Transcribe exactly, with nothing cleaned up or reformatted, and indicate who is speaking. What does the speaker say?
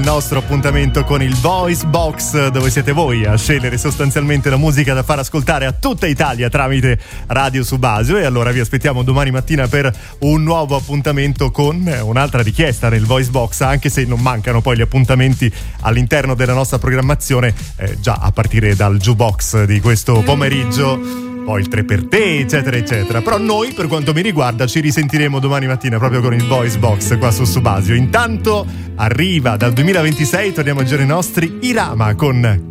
Speaker 1: Il nostro appuntamento con il Voice Box, dove siete voi a scegliere sostanzialmente la musica da far ascoltare a tutta Italia tramite Radio Subasio. E allora vi aspettiamo domani mattina per un nuovo appuntamento con un'altra richiesta nel Voice Box, anche se non mancano poi gli appuntamenti all'interno della nostra programmazione, eh, già a partire dal jukebox di questo pomeriggio, poi il tre per te, eccetera eccetera. Però noi, per quanto mi riguarda, ci risentiremo domani mattina proprio con il Voice Box qua su Subasio. Intanto arriva dal duemilaventisei, torniamo ai giorni nostri, Irama con